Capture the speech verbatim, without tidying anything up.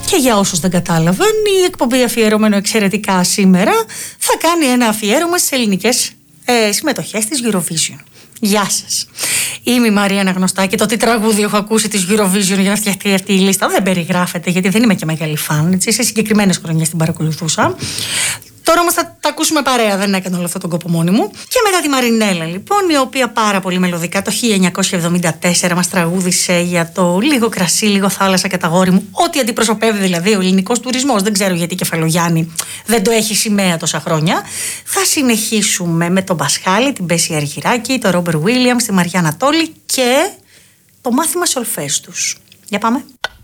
Και για όσους δεν κατάλαβαν, η εκπομπή αφιερωμένο εξαιρετικά σήμερα θα κάνει ένα αφιέρωμα στις ελληνικές ε, συμμετοχές της Eurovision. Γεια σας. Είμαι η Μαρία Γνωστάκη. Το τι τραγούδι έχω ακούσει της Eurovision για να φτιαχτεί αυτή η λίστα δεν περιγράφεται, γιατί δεν είμαι και μεγάλη φαν. Έτσι, σε συγκεκριμένες χρονιές την παρακολουθούσα. Τώρα όμως θα τα ακούσουμε παρέα, δεν έκανα όλο αυτόν τον κόπο μόνη μου. Και μετά τη Μαρινέλα, λοιπόν, η οποία πάρα πολύ μελωδικά το χίλια εννιακόσια εβδομήντα τέσσερα μας τραγούδισε για το λίγο κρασί, λίγο θάλασσα και τα γόρι μου. Ό,τι αντιπροσωπεύει δηλαδή ο ελληνικός τουρισμός. Δεν ξέρω γιατί η Κεφαλογιάννη δεν το έχει σημαία τόσα χρόνια. Θα συνεχίσουμε με τον Πασχάλη, την Πέση Αργυράκη, τον Ρόμπερ Βίλιαμς, τη Μαριά Ανατόλη και το μάθημα σολφές τους. Για πάμε.